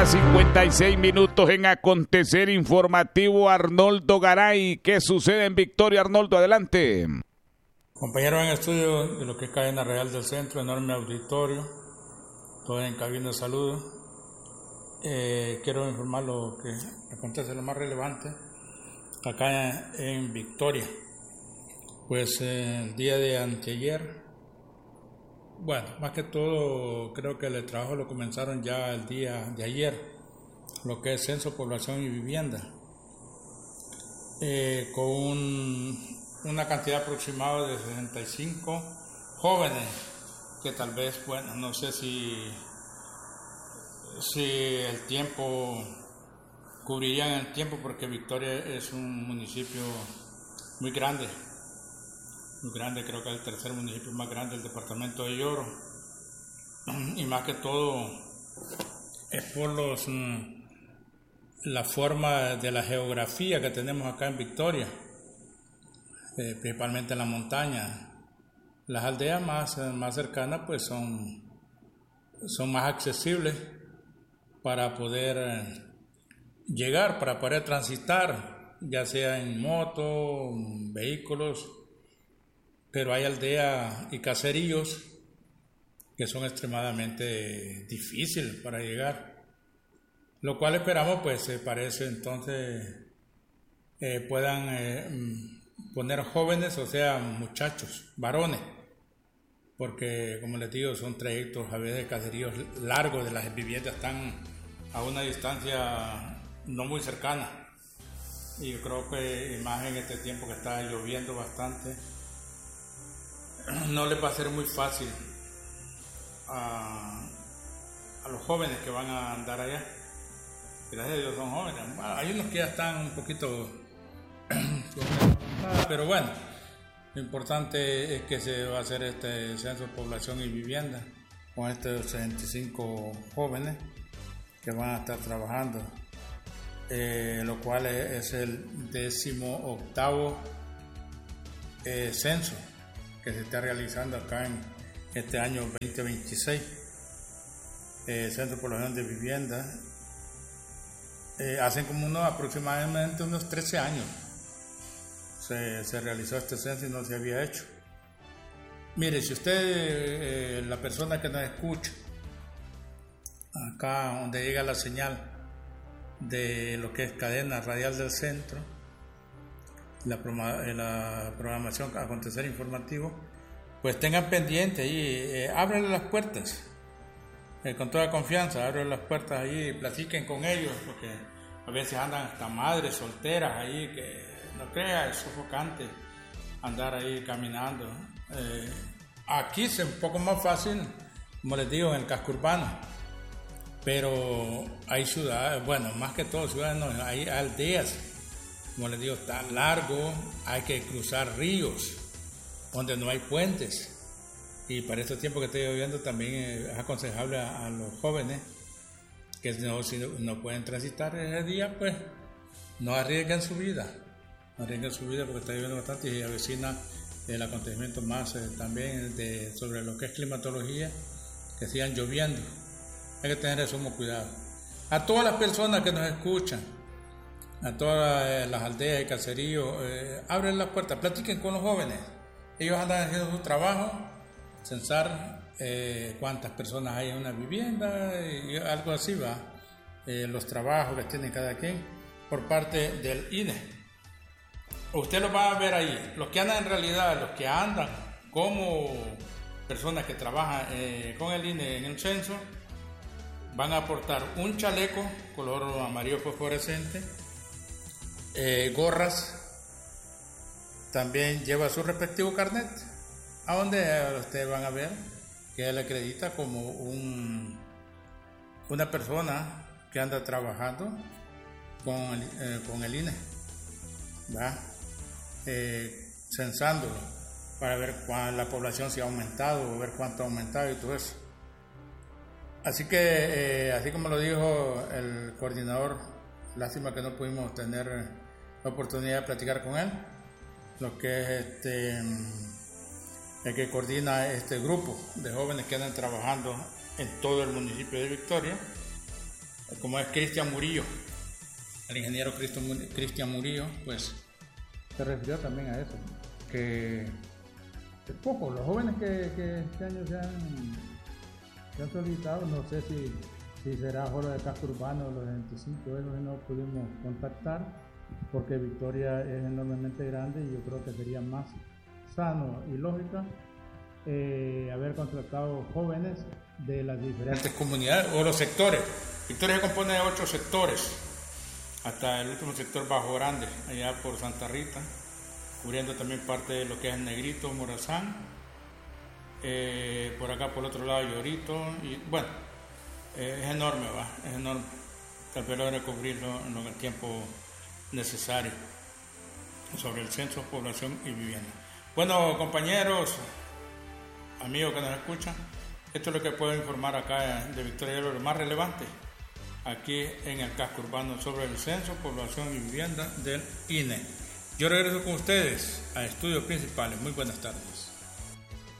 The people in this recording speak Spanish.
8:56 en Acontecer Informativo. Arnoldo Garay, ¿qué sucede en Victoria? Arnoldo, adelante. Compañeros en estudio de lo que es Cadena Radial del Centro, enorme auditorio, todos en cabina, saludos. Quiero informar lo que acontece, lo más relevante acá en Victoria. Pues el día de anteayer, bueno, más que todo creo que el trabajo lo comenzaron ya el día de ayer, lo que es censo, población y vivienda, con una cantidad aproximada de 65 jóvenes, que tal vez, bueno, no sé si el tiempo cubrirían el tiempo, porque Victoria es un municipio muy grande, creo que es el tercer municipio más grande del departamento de Lloro, y más que todo es por la forma de la geografía que tenemos acá en Victoria, principalmente en la montaña. Las aldeas más cercanas pues son más accesibles para poder llegar, para poder transitar, ya sea en moto, vehículos, pero hay aldeas y caseríos que son extremadamente difíciles para llegar, lo cual esperamos pues se parece entonces puedan poner jóvenes, o sea muchachos, varones, porque como les digo son trayectos a veces de caseríos largos, de las viviendas están a una distancia no muy cercana, y yo creo que más en este tiempo que está lloviendo bastante, no les va a ser muy fácil a los jóvenes que van a andar allá. Gracias a Dios son jóvenes. Bueno, hay unos que ya están un poquito pero bueno, lo importante es que se va a hacer este censo de población y vivienda con estos 65 jóvenes que van a estar trabajando, lo cual es el 18º censo que se está realizando acá en este año 2026. Censo de población de vivienda. Hacen como aproximadamente unos 13 años se realizó este censo y no se había hecho. Mire, si usted, la persona que nos escucha, acá donde llega la señal de lo que es Cadena Radial del Centro, la programación Acontecer Informativo, pues tengan pendiente ahí, ábranle las puertas, con toda confianza, abren las puertas ahí, platiquen con ellos, porque a veces andan hasta madres solteras ahí, que no crea, es sofocante andar ahí caminando. Aquí es un poco más fácil, como les digo, en el casco urbano, pero hay ciudades, bueno, más que todo ciudades, no, hay aldeas, como les digo, está largo, hay que cruzar ríos donde no hay puentes. Y para estos tiempos que estoy lloviendo también es aconsejable a los jóvenes que si no pueden transitar ese día, pues no arriesguen su vida porque está lloviendo bastante y avecina el acontecimiento más también sobre lo que es climatología, que sigan lloviendo. Hay que tener sumo cuidado. A todas las personas que nos escuchan, a todas las aldeas y caseríos, abren las puertas, platiquen con los jóvenes. Ellos andan haciendo su trabajo, censar cuántas personas hay en una vivienda y algo así va, los trabajos que tiene cada quien por parte del INE. Usted los va a ver ahí, los que andan en realidad, los que andan como personas que trabajan con el INE en el censo, van a aportar un chaleco color amarillo fosforescente, gorras, también lleva su respectivo carnet, a donde ustedes van a ver que él acredita como una persona que anda trabajando con el INE, ¿va? Censándolo para ver la población si ha aumentado o ver cuánto ha aumentado y todo eso. Así que, así como lo dijo el coordinador, lástima que no pudimos tener la oportunidad de platicar con él, lo que es el que coordina este grupo de jóvenes que andan trabajando en todo el municipio de Victoria. como es Cristian Murillo, el ingeniero Cristian Murillo, pues... Se refirió también a eso, que es poco, los jóvenes que este año se han solicitado, no sé si será solo de casco urbano, los 25, esos no pudimos contactar, porque Victoria es enormemente grande y yo creo que sería más sano y lógico haber contratado jóvenes de las diferentes comunidades o los sectores. Victoria se compone de 8 sectores, hasta el último sector Bajo Grande, allá por Santa Rita, cubriendo también parte de lo que es el Negrito, Morazán, por acá por el otro lado Llorito, y bueno, es enorme, es enorme. Tal vez logre cubrirlo en el tiempo necesario sobre el censo, población y vivienda. Bueno, compañeros, amigos que nos escuchan, esto es lo que puedo informar acá de Victoria, lo más relevante aquí en el casco urbano sobre el censo, población y vivienda del INE. Yo regreso con ustedes a estudios principales. Muy buenas tardes.